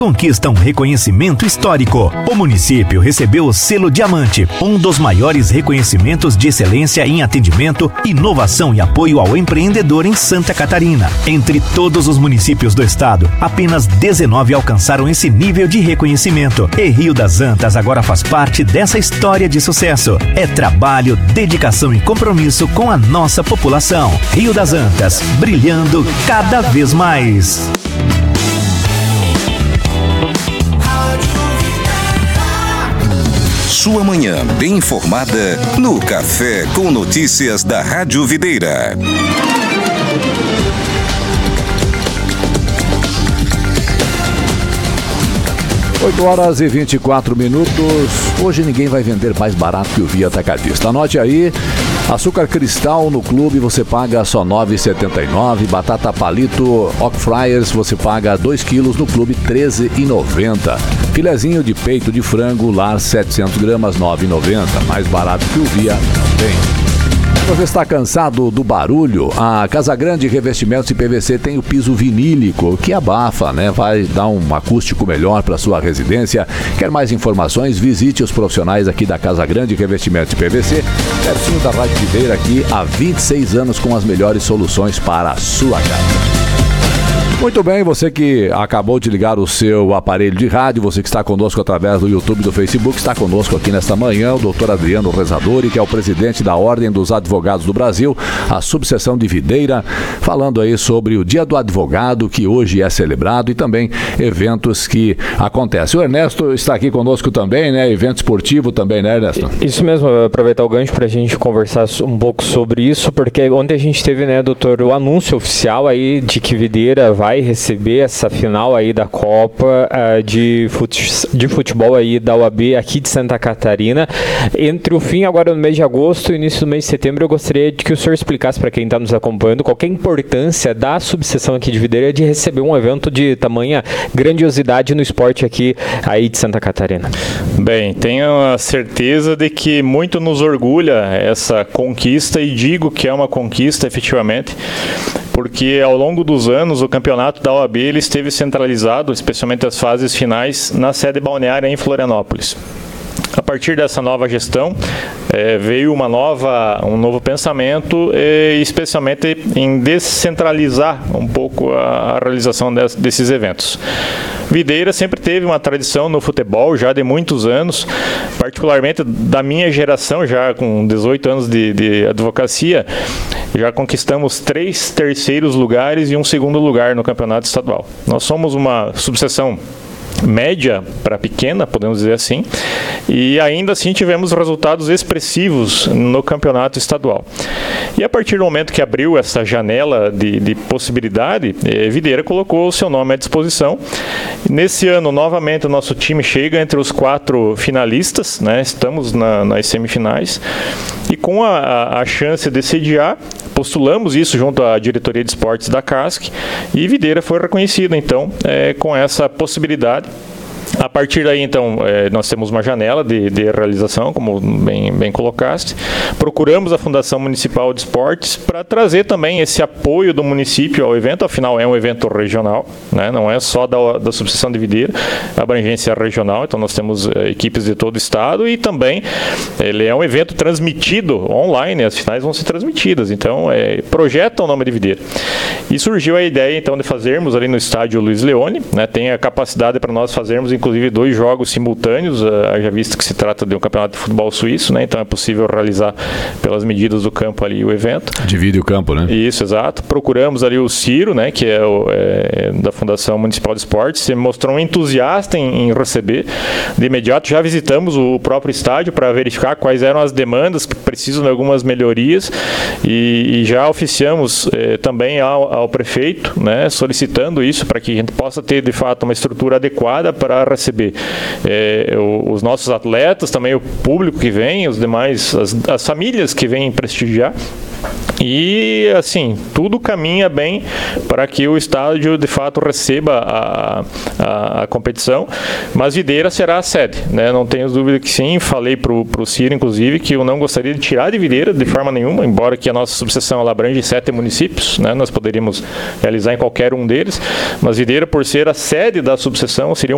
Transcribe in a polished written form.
conquista um reconhecimento histórico. O município recebeu o selo Diamante, um dos maiores reconhecimentos de excelência em atendimento, inovação e apoio ao empreendedor em Santa Catarina. Entre todos os municípios do estado, apenas 19 alcançaram esse nível de reconhecimento. E Rio das Antas agora faz parte dessa história de sucesso. É trabalho, dedicação e compromisso com a nossa população. Rio das Antas, brilhando cada vez mais. Sua manhã bem informada no Café com Notícias da Rádio Videira. 8h24. Hoje ninguém vai vender mais barato que o Via Atacadista. Anote aí, açúcar cristal no clube você paga só R$ 9,79. Batata palito Oak Fryers você paga 2 quilos no clube R$ 13,90. Filezinho de peito de frango lar 700 gramas R$ 9,90. Mais barato que o Via não tem. Você está cansado do barulho? A Casagrande Revestimentos e PVC tem o piso vinílico, que abafa, né? Vai dar um acústico melhor para sua residência. Quer mais informações? Visite os profissionais aqui da Casagrande Revestimentos e PVC, pertinho da Rádio Videira, aqui há 26 anos com as melhores soluções para a sua casa. Muito bem, você que acabou de ligar o seu aparelho de rádio, você que está conosco através do YouTube e do Facebook, está conosco aqui nesta manhã o doutor Adriano Rezadori, que é o presidente da Ordem dos Advogados do Brasil, a subseção de Videira, falando aí sobre o Dia do Advogado, que hoje é celebrado, e também eventos que acontecem. O Ernesto está aqui conosco também, né? Evento esportivo também, né, Ernesto? Isso mesmo, aproveitar o gancho para a gente conversar um pouco sobre isso, porque ontem a gente teve, né, doutor, o anúncio oficial aí de que Videira vai receber essa final aí da Copa de futebol aí da UAB aqui de Santa Catarina. Entre o fim agora no mês de agosto e início do mês de setembro, eu gostaria de que o senhor explicasse para quem está nos acompanhando qual que é a importância da subseção aqui de Videira de receber um evento de tamanha grandiosidade no esporte aqui aí de Santa Catarina. Bem, tenho a certeza de que muito nos orgulha essa conquista, e digo que é uma conquista efetivamente, porque ao longo dos anos o campeonato da OAB ele esteve centralizado, especialmente as fases finais, na sede balneária em Florianópolis. A partir dessa nova gestão, veio um novo pensamento, especialmente em descentralizar um pouco a realização desses eventos. Videira sempre teve uma tradição no futebol, já de muitos anos, particularmente da minha geração, já com 18 anos de advocacia, já conquistamos 3 terceiros lugares e um segundo lugar no campeonato estadual. Nós somos uma subseção média para pequena, podemos dizer assim, e ainda assim tivemos resultados expressivos no campeonato estadual. E a partir do momento que abriu essa janela de possibilidade, Videira colocou o seu nome à disposição. Nesse ano, novamente, o nosso time chega entre os 4 finalistas, né? Estamos nas semifinais, e com a chance de sediar, postulamos isso junto à diretoria de esportes da CASC, e Videira foi reconhecida, então, com essa possibilidade. A partir daí, então, nós temos uma janela de realização, como bem colocaste. Procuramos a Fundação Municipal de Esportes para trazer também esse apoio do município ao evento, afinal é um evento regional, né? Não é só da subseção de Videira, abrangência regional, então nós temos equipes de todo o estado, e também ele é um evento transmitido online, as finais vão ser transmitidas, então projeta o nome de Videira. E surgiu a ideia, então, de fazermos ali no estádio Luiz Leone, né? Tem a capacidade para nós fazermos, inclusive, 2 jogos simultâneos, já visto que se trata de um campeonato de futebol suíço, né? Então é possível realizar pelas medidas do campo ali o evento. Divide o campo, né? Isso, exato. Procuramos ali o Ciro, né? Que é da Fundação Municipal de Esportes, se mostrou um entusiasta em receber. De imediato já visitamos o próprio estádio para verificar quais eram as demandas que precisam de algumas melhorias, e já oficiamos também ao prefeito, né? Solicitando isso para que a gente possa ter de fato uma estrutura adequada para receber os nossos atletas, também o público que vem, os demais, as famílias que vêm prestigiar. E assim, tudo caminha bem para que o estádio de fato receba a competição, mas Videira será a sede, né? Não tenho dúvida que sim. Falei para o Ciro, inclusive, que eu não gostaria de tirar de Videira de forma nenhuma, embora que a nossa subseção ela abrange 7 municípios, né? Nós poderíamos realizar em qualquer um deles, mas Videira, por ser a sede da subseção, seria